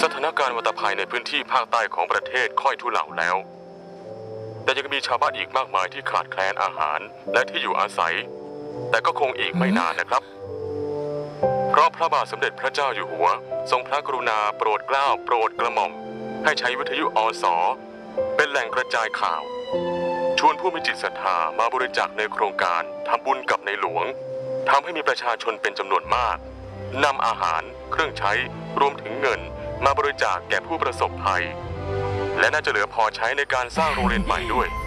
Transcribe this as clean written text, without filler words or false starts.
ถานการณ์วัตภัยในพื้นที่ภาคใต้ของประเทศค่อยทุเลาแล้วแต่ยังมีชาวบ้านอีกมากมายที่ขาดแคลนอาหารและที่อยู่อาศัยแต่ก็คงอีกไม่นานนะครับเพราะพระบาทสมเด็จพระเจ้าอยู่หัวทรงพระกรุณาโปรดเกล้าโปรดกระหม่อมให้ใช้วิทยุอส.เป็นแหล่งกระจายข่าวชวนผู้มีจิตศรัทธามาบริจาคในโครงการทำบุญกับในหลวงทำให้มีประชาชนเป็นจำนวนมากนำอาหารเครื่องใช้รวมถึงเงินมาบริจาคแก่ผู้ประสบภัยและน่าจะเหลือพอใช้ในการสร้างโรงเรียนใหม่ด้วย